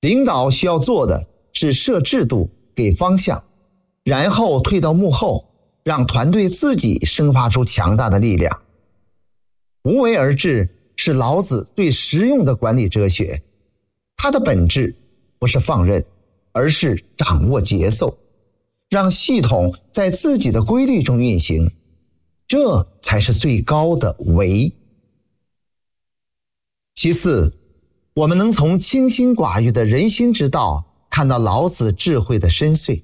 领导需要做的是设制度，给方向，然后退到幕后，让团队自己生发出强大的力量。无为而治是老子最实用的管理哲学，它的本质不是放任，而是掌握节奏，让系统在自己的规律中运行，这才是最高的为。其次，我们能从清心寡欲的人心之道看到老子智慧的深邃。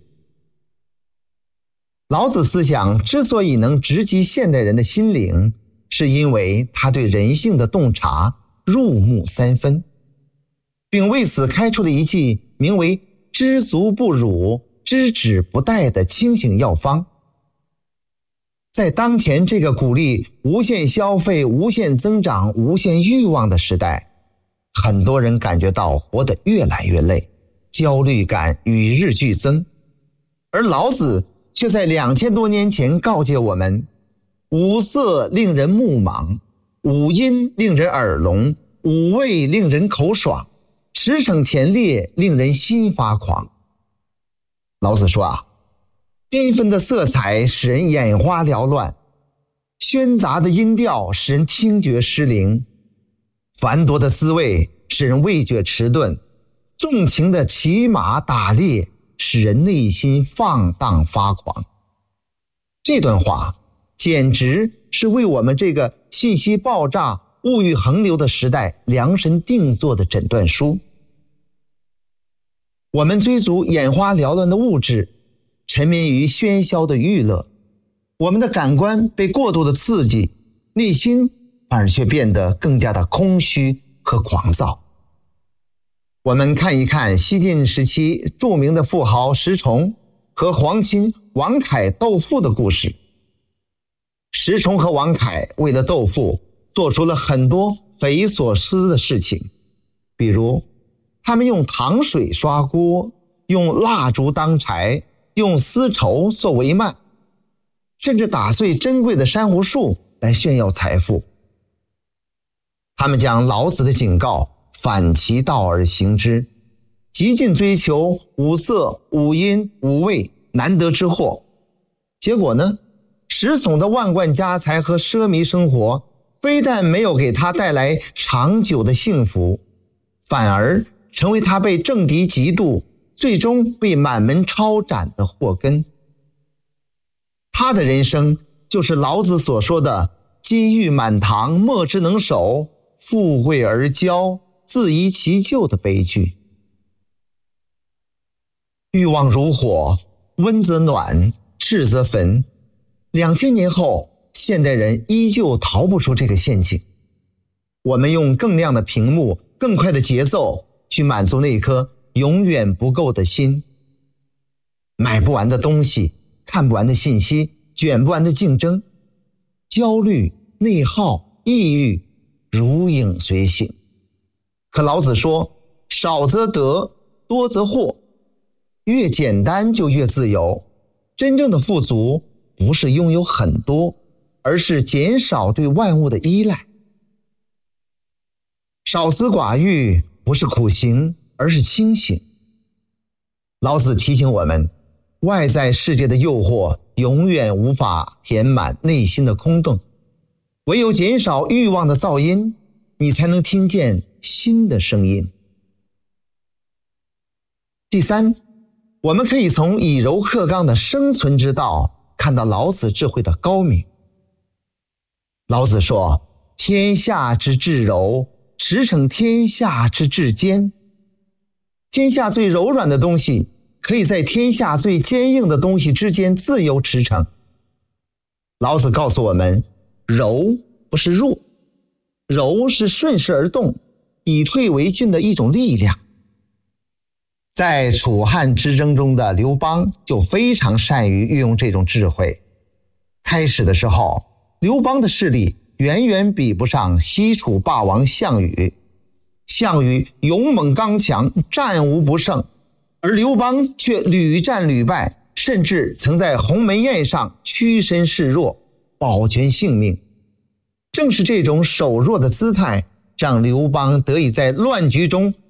老子思想之所以能直击现代人的心灵，是因为他对人性的洞察入木三分，并为此开出了一剂名为知足不辱，知止不殆的清醒药方。在当前这个鼓励无限消费、无限增长、无限欲望的时代，很多人感觉到活得越来越累，焦虑感与日俱增。而老子却在2000多年前告诫我们，五色令人目盲，五音令人耳聋，五味令人口爽，驰骋田猎令人心发狂。老子说缤纷的色彩使人眼花缭乱，喧杂的音调使人听觉失灵，繁多的滋味使人味觉迟钝，纵情的骑马打猎使人内心放荡发狂。这段话简直是为我们这个信息爆炸、物欲横流的时代量身定做的诊断书。我们追逐眼花缭乱的物质，沉迷于喧嚣的娱乐，我们的感官被过度的刺激，内心反而却变得更加的空虚和狂躁。我们看一看西晋时期著名的富豪石崇和皇亲王恺斗富的故事。石崇和王恺为了斗富，做出了很多匪夷所思的事情，比如他们用糖水刷锅，用蜡烛当柴，用丝绸做帷幔，甚至打碎珍贵的珊瑚树来炫耀财富。他们将老子的警告反其道而行之，极尽追求五色、五音、五味难得之货。结果呢，石崇的万贯家财和奢靡生活非但没有给他带来长久的幸福，反而成为他被政敌嫉妒，最终被满门抄斩的祸根。他的人生就是老子所说的金玉满堂，莫之能守，富贵而骄，自遗其咎的悲剧。欲望如火，温则暖，炽则焚。2000年后，现代人依旧逃不出这个陷阱。我们用更亮的屏幕、更快的节奏去满足那颗永远不够的心。买不完的东西，看不完的信息，卷不完的竞争，焦虑、内耗、抑郁如影随形。可老子说，少则得，多则惑，越简单就越自由。真正的富足不是拥有很多，而是减少对万物的依赖。少思寡欲不是苦行，而是清醒。老子提醒我们，外在世界的诱惑永远无法填满内心的空洞，唯有减少欲望的噪音，你才能听见心的声音。第三，我们可以从以柔克刚的生存之道看到老子智慧的高明。老子说，天下之至柔，驰骋天下之至坚。天下最柔软的东西可以在天下最坚硬的东西之间自由驰骋。老子告诉我们，柔不是弱，柔是顺势而动，以退为进的一种力量。在楚汉之争中的刘邦就非常善于运用这种智慧。开始的时候，刘邦的势力远远比不上西楚霸王项羽。项羽勇猛刚强，战无不胜，而刘邦却屡战屡败，甚至曾在鸿门宴上屈身示弱，保全性命。正是这种守弱的姿态，让刘邦得以在乱局中